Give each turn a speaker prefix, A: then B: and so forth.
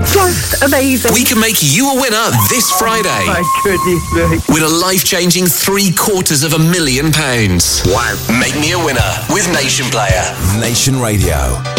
A: Just amazing.
B: We can make you a winner this Friday.
A: My goodness me.
B: With a life-changing £750,000.
C: Wow.
B: Make me a winner with Nation Player.
D: Nation Radio.